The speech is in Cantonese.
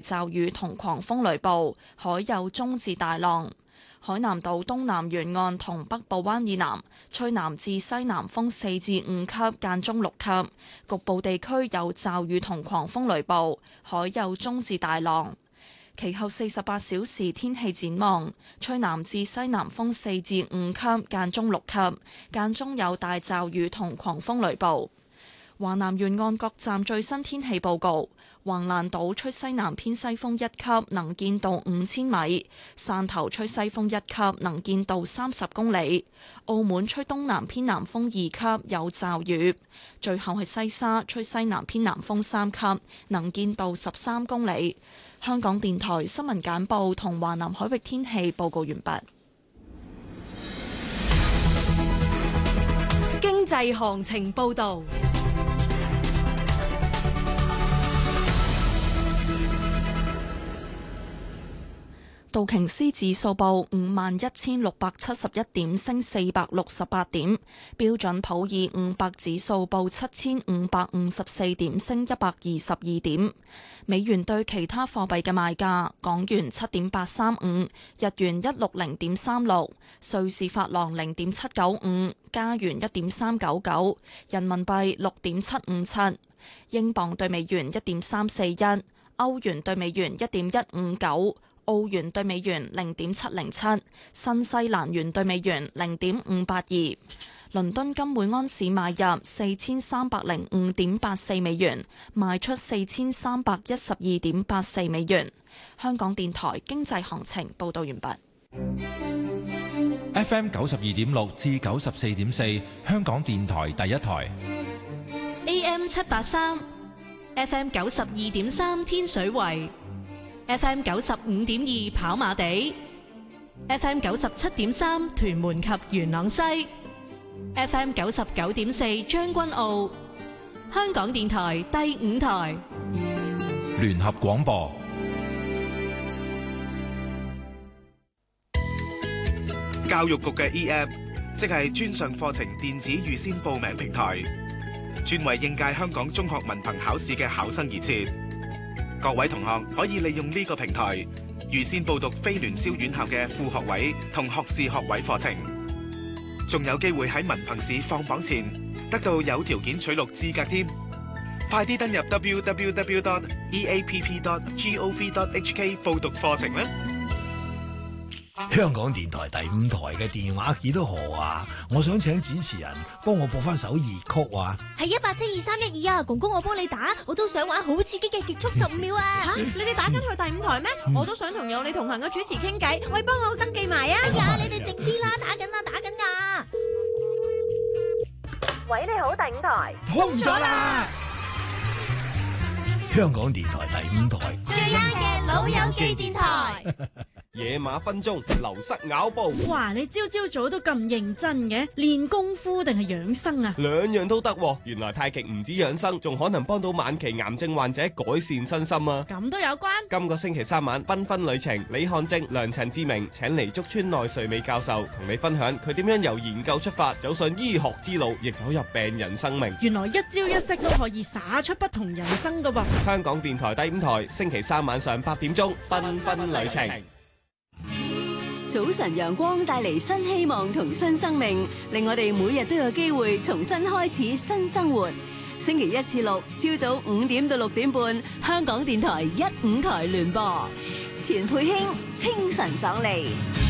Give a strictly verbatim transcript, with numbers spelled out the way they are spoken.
驟雨同狂風雷暴，海有中至大浪。海南島東南沿岸同北部灣以南吹南至西南風四至五級，間中六級，局部地區有驟雨同狂風雷暴，海有中至大浪。其後四十八小時天氣展望，吹南至西南風四至五級，間中六級，間中有大驟雨同狂風雷暴。華南沿岸各站最新天氣報告：橫瀾島吹西南偏西風一級，能見度五千米；汕頭吹西風一級，能見度三十公里；澳門吹東南偏南風二級，有驟雨；最後係西沙吹西南偏南風三級，能見度十三公里。香港電台新聞簡報同華南海域天氣報告完畢。 經濟行情報導。 道瓊斯指數報五萬一千六百七十一點，升四百六十八點。標準普爾五百指數報七千五百五十四點，升一百二十二點。美元對其他貨幣嘅賣價：港元七點八三五，日元一六零點三六，瑞士法郎零點七九五，加元一點三九九，人民幣六點七五七，英鎊對美元一點三四一，歐元對美元一點一五九。澳元對美元零點七零七，新西蘭元對美元零點五八二。倫敦金每安士買入四千三百零五點八四美元，賣出四千三百一十二點八四美元。香港電台經濟行情報道完畢。 F M 九十二點六至九十四點四，香港電台第一台。 A M 七八三，F M 九十二點三天水圍。F M 九十五點二跑馬地 ，F M 九十七點三屯門及元朗西 ，F M 九十九點四將軍澳，香港電台第五台聯合廣播。 教育局嘅 E App 即係專上課程電子預先報名平台，專為應屆香港中學文憑考試嘅考生而設。各位同學可以利用呢個平台預先報讀非聯招院校嘅副學位同學士學位課程，仲有機會喺文憑試放榜前得到有條件取錄資格添。快啲登入 double-u double-u double-u 點 e a p p 點 gov 點 h k 報讀課程啦！ 香港電台第五台嘅電話幾多號啊？我想請主持人幫我播翻首熱曲啊！ 係一八七二三一二啊，公公我幫你打，我都想玩好刺激嘅極速十五秒啊！ 吓，你哋打緊去第五台咩？嗯、我都想同有你同行嘅主持傾偈，喂，幫我登記埋啊！ 哎呀，你哋靜啲啦，打緊啦，打緊啊！ 喂，你好，第五台通咗啦！香港電台第五台最啱嘅老友記電台。 野馬分鬃，流失咬步。 哇！你朝朝早都咁認真嘅，練功夫定係養生啊？ 兩樣都得。原來太極唔止養生，仲可能幫到晚期癌症患者改善身心啊！ 咁都有關。 今個星期三晚繽紛旅程，李漢正、梁陳志明請嚟竹村內瑞美教授同你分享佢點樣由研究出發，走上醫學之路，亦走入病人生命。 原來一朝一夕都可以灑出不同人生噶噃！ 香港電台第五台，星期三晚上八點鐘，繽紛旅程。 早晨陽光帶嚟新希望同新生命，令我哋每日都有機會重新開始新生活。星期一至六朝早五點到六點半，香港電台一五台聯播，錢佩卿清晨爽利。